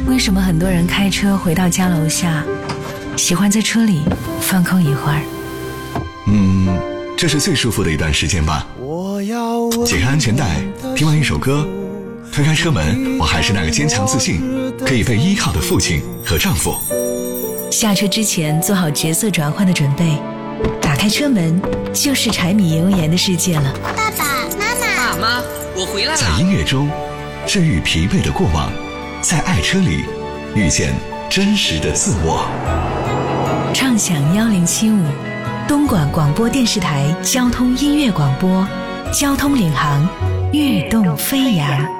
为什么很多人开车回到家楼下，喜欢在车里放空一会儿？ 这是最舒服的一段时间吧。解开安全带，听完一首歌，推开车门，我还是那个坚强自信可以被依靠的父亲和丈夫。 下车之前做好角色转换的准备，打开车门就是柴米油盐的世界了。 爸爸妈妈， 爸妈，我回来了。 在音乐中治愈疲惫的过往，在爱车里遇见真实的自我。 畅享1075，东莞广播电视台交通音乐广播，交通领航，跃动飞扬。